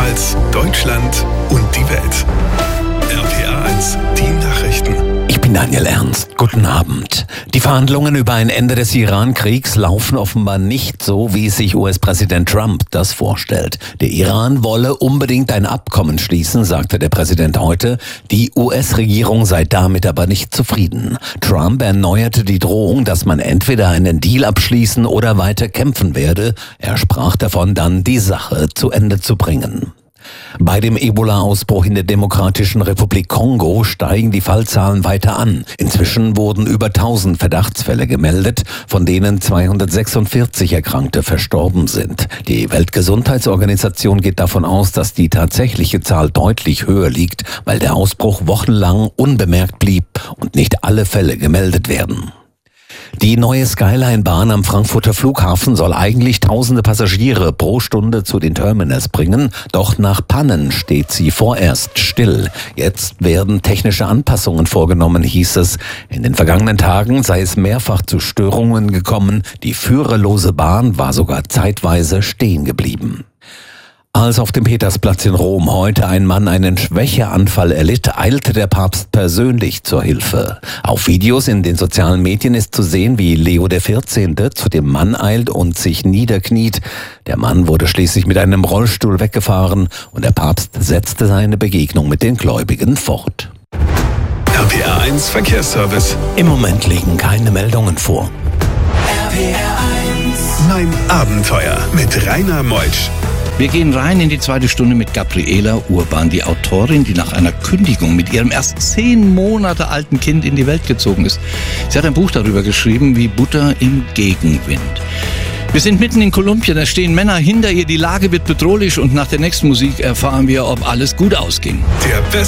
Rheinland-Pfalz, Deutschland und die Welt. RPA 1, die Nachrichten. Ich bin Daniel Ernst. Guten Abend. Die Verhandlungen über ein Ende des Iran-Kriegs laufen offenbar nicht so, wie sich US-Präsident Trump das vorstellt. Der Iran wolle unbedingt ein Abkommen schließen, sagte der Präsident heute. Die US-Regierung sei damit aber nicht zufrieden. Trump erneuerte die Drohung, dass man entweder einen Deal abschließen oder weiter kämpfen werde. Er sprach davon, dann die Sache zu Ende zu bringen. Bei dem Ebola-Ausbruch in der Demokratischen Republik Kongo steigen die Fallzahlen weiter an. Inzwischen wurden über 1000 Verdachtsfälle gemeldet, von denen 246 Erkrankte verstorben sind. Die Weltgesundheitsorganisation geht davon aus, dass die tatsächliche Zahl deutlich höher liegt, weil der Ausbruch wochenlang unbemerkt blieb und nicht alle Fälle gemeldet werden. Die neue Skyline-Bahn am Frankfurter Flughafen soll eigentlich tausende Passagiere pro Stunde zu den Terminals bringen, doch nach Pannen steht sie vorerst still. Jetzt werden technische Anpassungen vorgenommen, hieß es. In den vergangenen Tagen sei es mehrfach zu Störungen gekommen, die führerlose Bahn war sogar zeitweise stehen geblieben. Als auf dem Petersplatz in Rom heute ein Mann einen Schwächeanfall erlitt, eilte der Papst persönlich zur Hilfe. Auf Videos in den sozialen Medien ist zu sehen, wie Leo XIV. Zu dem Mann eilt und sich niederkniet. Der Mann wurde schließlich mit einem Rollstuhl weggefahren und der Papst setzte seine Begegnung mit den Gläubigen fort. RPA 1 Verkehrsservice. Im Moment liegen keine Meldungen vor. Mein Abenteuer mit Rainer Meutsch. Wir gehen rein in die zweite Stunde mit Gabriela Urban, die Autorin, die nach einer Kündigung mit ihrem erst 10 Monate alten Kind in die Welt gezogen ist. Sie hat ein Buch darüber geschrieben, wie Butter im Gegenwind. Wir sind mitten in Kolumbien, da stehen Männer hinter ihr, die Lage wird bedrohlich und nach der nächsten Musik erfahren wir, ob alles gut ausging. Der